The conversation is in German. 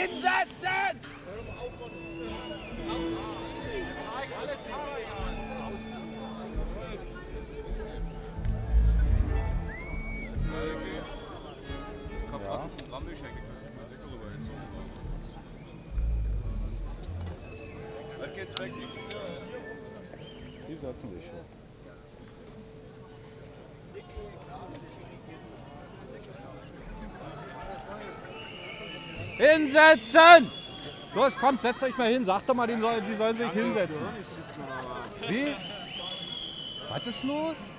Hinsetzen! Ja. Dann geht's weg. Die setzen sich schon. Hinsetzen! Los, kommt, setzt euch mal hin. Sagt doch mal, die sollen sich hinsetzen. Wie? Was ist los?